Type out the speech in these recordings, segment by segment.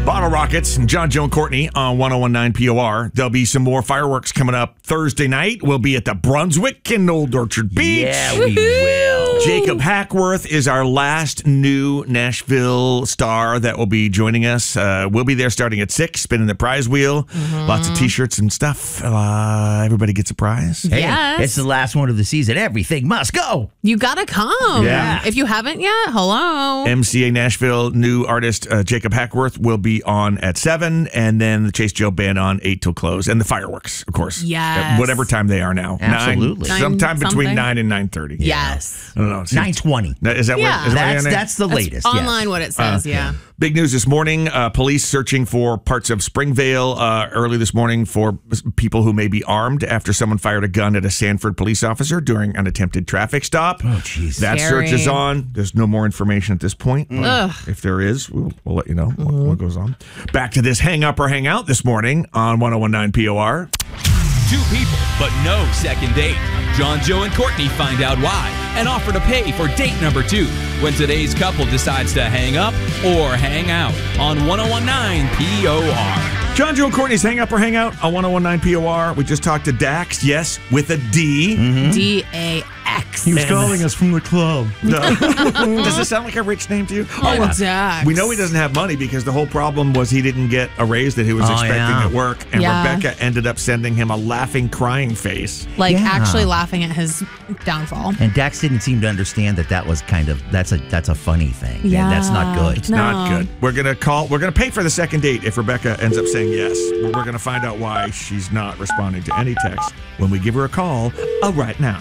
Bottle Rockets and John, Joe, and Courtney on 1019 POR. There'll be some more fireworks coming up Thursday night. We'll be at the Brunswick in Old Orchard Beach. Yeah, we will. Jacob Hackworth is our last new Nashville star that will be joining us. We'll be there starting at 6, spinning the prize wheel. Lots of T-shirts and stuff. Everybody gets a prize. Hey, Yes. it's the last one of the season. Everything must go. You gotta come. Yeah. If you haven't yet, hello. MCA Nashville new artist Jacob Hackworth will be on at 7, and then the Chase Joe Band on 8 till close, and the fireworks, of course. Yes. At whatever time they are now. Absolutely. 9, sometime between something. 9 and 9:30. Yes. I don't know. 9:20. Is that Yeah. what? Is that what That's the latest. That's yes. online what it says, yeah. Big news this morning. Police searching for parts of Springvale early this morning for people who may be armed after someone fired a gun at a Sanford police officer during an attempted traffic stop. Oh, jeez. That Scary. search is on. There's no more information at this point. Ugh. If there is, we'll let you know what goes on. Back to this hang up or hang out this morning on 1019 POR. 2 people, but no second date. John, Joe, and Courtney find out why and offer to pay for date number 2 when today's couple decides to hang up or hang out on 1019 POR. John, Joe, and Courtney's hang up or hang out on 1019 POR. We just talked to Dax, yes, with a D. DAX. He was calling us from the club. Does it sound like a rich name to you? Oh, Dax. We know he doesn't have money because the whole problem was he didn't get a raise that he was expecting yeah. at work. And Yeah. Rebecca ended up sending him a laughing, crying face. Like Yeah. actually laughing at his downfall. And Dax didn't seem to understand that was kind of that's a funny thing. Yeah. And that's not good. It's No. not good. We're going to pay for the second date if Rebecca ends up saying yes. But we're going to find out why she's not responding to any text when we give her a call right now.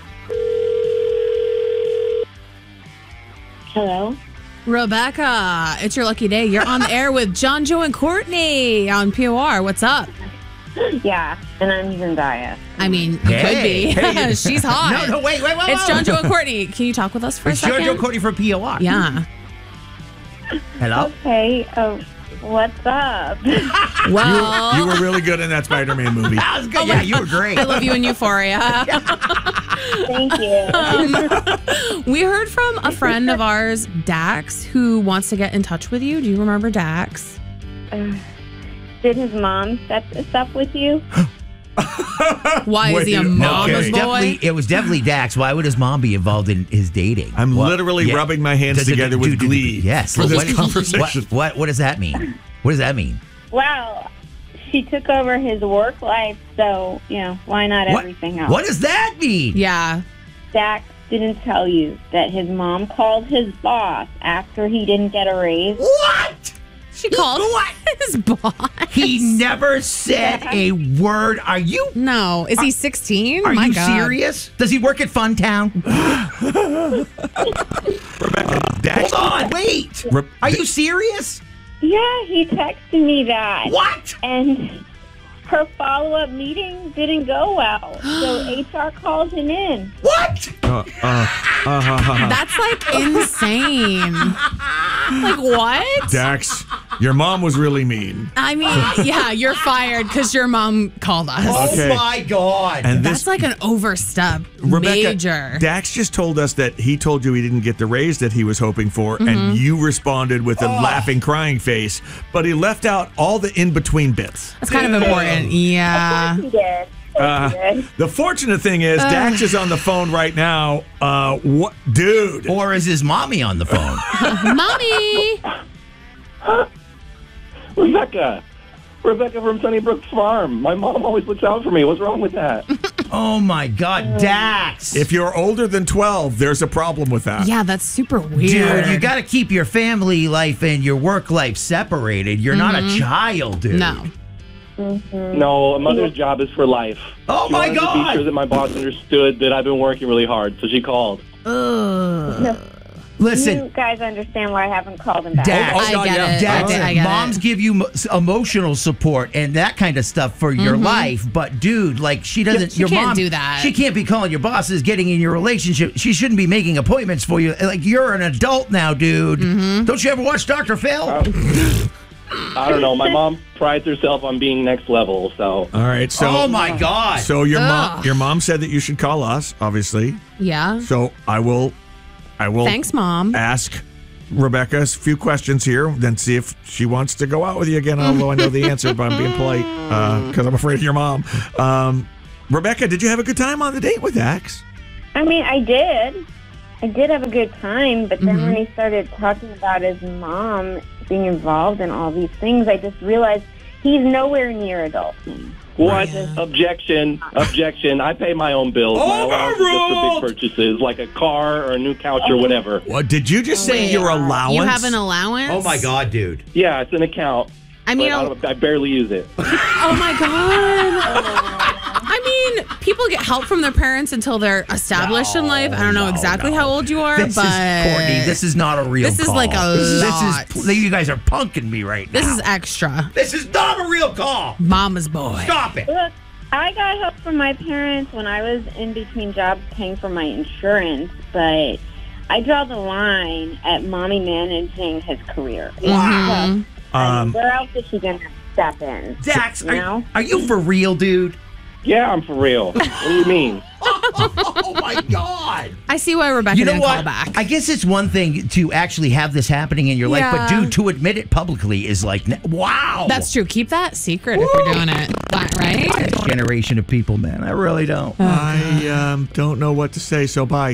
Hello? Rebecca, it's your lucky day. You're on the air with John, Joe, and Courtney on POR. What's up? Yeah, and I'm Zendaya. I mean, Hey. could be. She's hot. No, wait. It's John, Joe, and Courtney. Can you talk with us for It's a second? Joe Courtney from POR. Yeah. Hello? Okay, what's up? Well, You were really good in that Spider-Man movie. That was good. Yeah, you were great. I love you in Euphoria. Thank you. We heard from a friend of ours, Dax, who wants to get in touch with you. Do you remember Dax? Did his mom set this up with you? Why is he a Wait, mama's okay. boy? It was definitely Dax. Why would his mom be involved in his dating? I'm What? literally Yeah. rubbing my hands together with glee Yes. for this What- conversation. What does that mean? What does that mean? Well, she took over his work life, so, why not everything else? What does that mean? Yeah. Dax didn't tell you that his mom called his boss after he didn't get a raise? What? She called his boss. He never said a word. Are you No. Is he 16? Are My you God. serious? Does he work at Funtown? Dax, Hold on, wait. Are you serious? Yeah, he texted me that. What? And her follow-up meeting didn't go well, so HR called him in. What? That's like insane. Like what? Dax, your mom was really mean. I mean, yeah, you're fired because your mom called us. Okay. Oh my God. And That's like an overstep. Major. Dax just told us that he told you he didn't get the raise that he was hoping for, Mm-hmm. and you responded with a laughing, crying face, but he left out all the in-between bits. That's kind of important. Yeah. He did. He did. The fortunate thing is, Dax is on the phone right now. What, dude? Or is his mommy on the phone? Mommy. Rebecca from Sunnybrook Farm. My mom always looks out for me. What's wrong with that? Oh my God, Dax. If you're older than 12, there's a problem with that. Yeah, that's super weird. Dude, you got to keep your family life and your work life separated. You're not a child, dude. No. No, a mother's job is for life. Oh, She my wanted to God. be sure that my boss understood that I've been working really hard, so she called. Listen, You guys understand why I haven't called him back. Dax. I get it. Dax, I get moms it. give you emotional support and that kind of stuff for your life, but dude, like she doesn't. She your can't mom do that. She can't be calling your bosses, getting in your relationship. She shouldn't be making appointments for you. Like you're an adult now, dude. Don't you ever watch Dr. Phil? I don't know. My mom prides herself on being next level, so. All right. So, Oh my God. So your mom said that you should call us, obviously. Yeah. So I will Thanks, Mom. ask Rebecca, a few questions here, then see if she wants to go out with you again, although I know the answer, but I'm being polite because I'm afraid of your mom. Rebecca, did you have a good time on the date with Axe? I mean, I did. I did have a good time, but then when he started talking about his mom being involved in all these things, I just realized he's nowhere near adult. What? Objection. I pay my own bills. My allowance is just for big purchases, like a car or a new couch or whatever. What, did you just say your allowance? You have an allowance? Oh, my God, dude. Yeah, it's an account. I mean, I barely use it. oh, my God. I mean, people get help from their parents until they're established in life. I don't know exactly how old you are, This but... is, Courtney, this is not a real This is call. like a lot. You guys are punking me right now. This is extra. This is not a real call. Mama's boy. Stop it. Look, I got help from my parents when I was in between jobs paying for my insurance, but I draw the line at mommy managing his career. Wow. Where else is she going to step in? Dax, You know? are you for real, dude? Yeah, I'm for real. What do you mean? Oh, my God. I see why Rebecca You know didn't what? call back. I guess it's one thing to actually have this happening in your life, but Yeah. dude, to admit it publicly is like, wow. That's true. Keep that secret if you're doing it. Right? Generation of people, man. I really don't. I don't know what to say, so bye.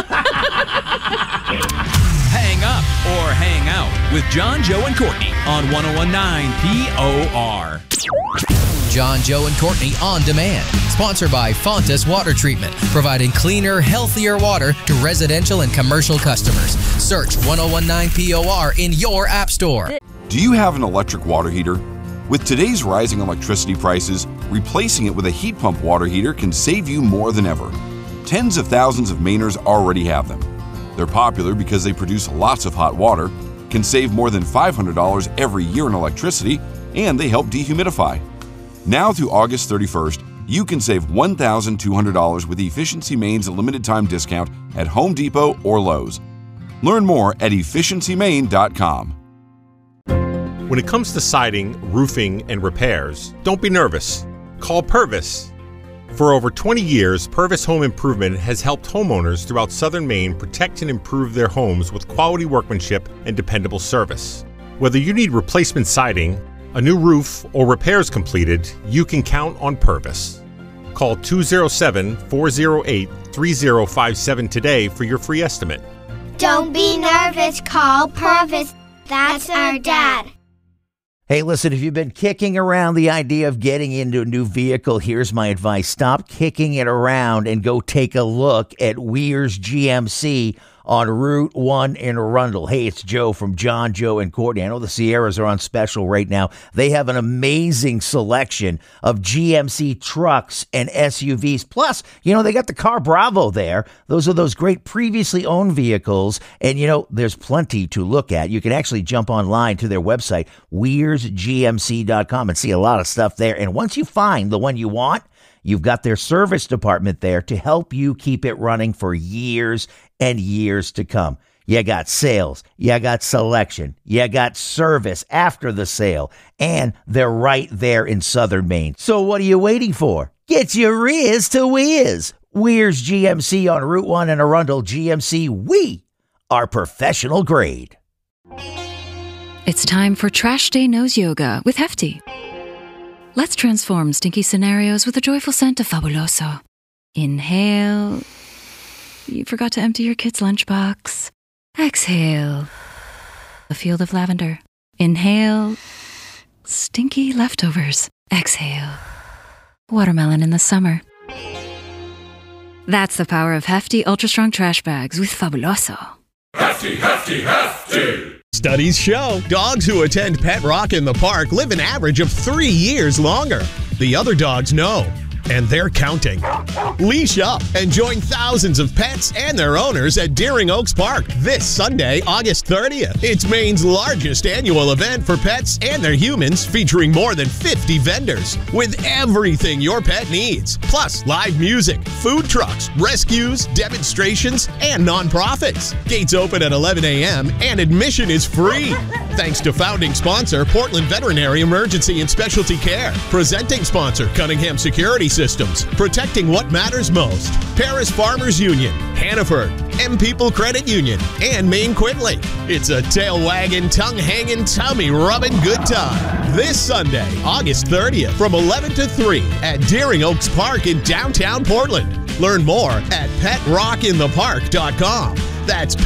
Hang up or hang out with John, Joe, and Courtney on 101.9 POR. John, Joe, and Courtney On Demand. Sponsored by Fontas Water Treatment, providing cleaner, healthier water to residential and commercial customers. Search 101.9 POR in your app store. Do you have an electric water heater? With today's rising electricity prices, replacing it with a heat pump water heater can save you more than ever. Tens of thousands of Mainers already have them. They're popular because they produce lots of hot water, can save more than $500 every year in electricity, and they help dehumidify. Now through August 31st, you can save $1,200 with Efficiency Maine's limited time discount at Home Depot or Lowe's. Learn more at efficiencymaine.com. When it comes to siding, roofing, and repairs, don't be nervous. Call Purvis. For over 20 years, Purvis Home Improvement has helped homeowners throughout southern Maine protect and improve their homes with quality workmanship and dependable service. Whether you need replacement siding, a new roof, or repairs completed, you can count on Purvis. Call 207-408-3057 today for your free estimate. Don't be nervous, call Purvis. That's our dad. Hey, listen, if you've been kicking around the idea of getting into a new vehicle, here's my advice. Stop kicking it around and go take a look at Weir's GMC on Route 1 in Arundel. Hey, it's Joe from John, Joe, and Courtney. I know the Sierras are on special right now. They have an amazing selection of GMC trucks and SUVs. Plus, they got the Car Bravo there. Those are those great previously owned vehicles. And, there's plenty to look at. You can actually jump online to their website, weirsgmc.com, and see a lot of stuff there. And once you find the one you want, you've got their service department there to help you keep it running for years and years to come. You got sales, you got selection, you got service after the sale, and they're right there in southern Maine. So what are you waiting for? Get your Riz to Wiz. Weir's GMC on Route 1 in Arundel. GMC, we are professional grade. It's time for Trash Day Nose Yoga with Hefty. Let's transform stinky scenarios with a joyful scent of Fabuloso. Inhale. You forgot to empty your kid's lunchbox. Exhale. A field of lavender. Inhale. Stinky leftovers. Exhale. Watermelon in the summer. That's the power of Hefty Ultra Strong Trash Bags with Fabuloso. Hefty, hefty, hefty! Studies show dogs who attend Pet Rock in the park live an average of 3 years longer. The other dogs know, and they're counting. Leash up and join thousands of pets and their owners at Deering Oaks Park this Sunday, August 30th. It's Maine's largest annual event for pets and their humans, featuring more than 50 vendors with everything your pet needs. Plus, live music, food trucks, rescues, demonstrations, and nonprofits. Gates open at 11 a.m. and admission is free. Thanks to founding sponsor, Portland Veterinary Emergency and Specialty Care. Presenting sponsor, Cunningham Security Systems. systems, protecting what matters most. Paris Farmers Union, Hannaford, M People Credit Union, and Maine Quinley. It's a tail-wagging, tongue-hanging, tummy-rubbing good time. This Sunday, August 30th, from 11 to 3 at Deering Oaks Park in downtown Portland. Learn more at PetRockInThePark.com. That's